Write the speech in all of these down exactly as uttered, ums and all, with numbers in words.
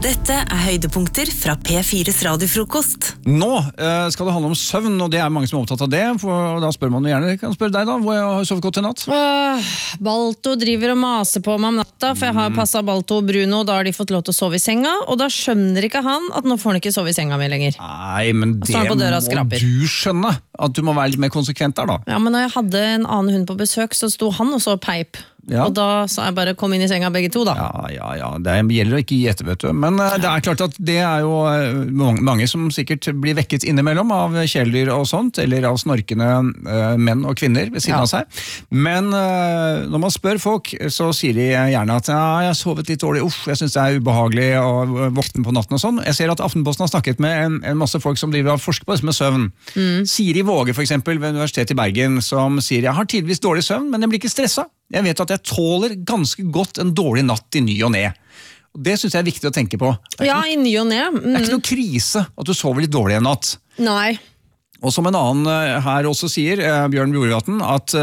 Dette er høydepunkter fra P fires radiofrokost. Nå uh, skal det handle om søvn, og det er mange som er opptatt av det. For da spør man gjerne, kan jeg spørre deg da, hvor jeg har sovet godt i natt? Åh, Balto driver og maser på meg om natta, for jeg har passet Balto og Bruno, og da har de fått lov til å sove i senga, og da skjønner ikke han at nå får han ikke sove i senga mi lenger. Nei, men det må du skjønne, at du må være litt mer konsekvent der da. Ja, men når jeg hadde en annen hund på besøk, så sto han også og peip. Ja. Og da sa jeg bare kom inn i senga begge to da. Ja, ja, ja, det gjelder å ikke gi etter, vet du. Men uh, det er klart at det er jo uh, mange som sikkert blir vekket innimellom av kjæledyr og sånt, eller av snorkende uh, menn og kvinner ved siden ja. av seg. Men uh, når man spør folk, så sier de gjerne at ja, jeg har sovet litt dårlig, uff, jeg synes det er ubehagelig å våkne på natten og sånn. Jeg ser at Aftenposten har snakket med en, en masse folk som driver og forsker på det med søvn. Mm. Siri Våge for eksempel ved Universitetet i Bergen, som sier jeg har tidvis dårlig søvn, men jeg blir ikke stresset. Jeg vet at jeg tåler ganske godt en dårlig natt i ny og ne. Det synes jeg er viktig å tenke på. Ja, i ny og ne. Mm. Det er ikke noe krise at du sover litt dårlig en natt. Nei. Og som en annen her også sier, Bjørn Bjorvatn, at,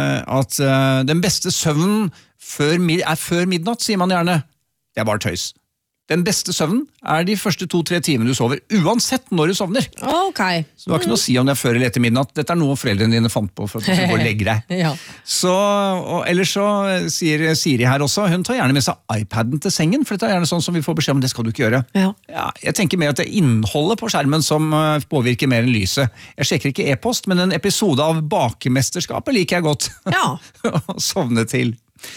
at den beste søvnen før, er før midnatt, sier man gjerne. Det er bare tøys. Den beste søvnen er de første to-tre timene du sover, uansett når du sovner. Ok. Så du har ikke noe å si om det er før eller etter midnatt. Dette er noe foreldrene dine fant på for at du skal gå og legge deg. Ja. Så, og ellers så sier Siri her også, hun tar gjerne med seg iPaden til sengen, for dette er gjerne sånn som vi får beskjed om, det skal du ikke gjøre. Ja. Ja, jeg tenker mer at det er innholdet på skjermen som påvirker mer enn lyset. Jeg sjekker ikke e-post, men en episode av Bakemesterskapet liker jeg godt. Ja. Å sovne til.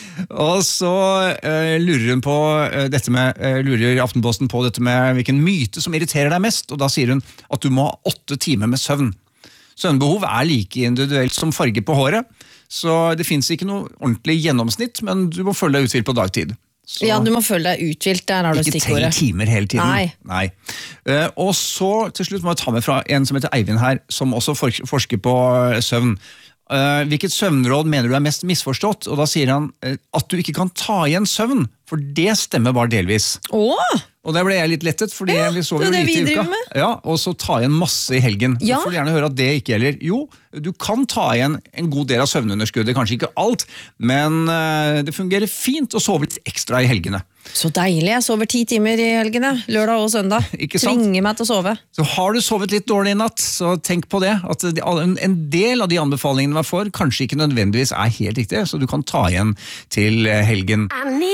Og så uh, lurer hun på uh, dette med, uh, lurer Aftenposten på dette med hvilken myte som irriterer deg mest, og da sier hun at du må ha åtte timer med søvn. Søvnbehov er like individuelt som farge på håret, så det finnes ikke noe ordentlig gjennomsnitt, men du må føle deg uthvilt på dagtid. Så ja, du må føle deg uthvilt, der har du stikkordet. Ikke tre timer hele tiden. Nei. Nei. Uh, og så til slutt må jeg ta med fra en som heter Eivind her, som også forsker på søvn. Uh, hvilket søvnråd mener du er mest misforstått? Og da sier han uh, at du ikke kan ta igjen søvn, for det stemmer bare delvis. Åh! Og der ble jeg litt lettet, fordi ja, vi sover jo lite i uka. Ja, og så ta igjen masse i helgen. Ja. Du får gjerne høre at det ikke gjelder. Jo, du kan ta igjen en god del av søvnunderskuddet, kanskje ikke alt, men uh, det fungerer fint å sove litt ekstra i helgene. Så deilig, jeg sover ti timer i helgene, lørdag og søndag. Ikke sant? Tvinger meg til å sove. Så har du sovet litt dårlig i natt, så tenk på det, at en del av de anbefalingene man får kanskje ikke nødvendigvis er helt riktige, så du kan ta igjen til helgen.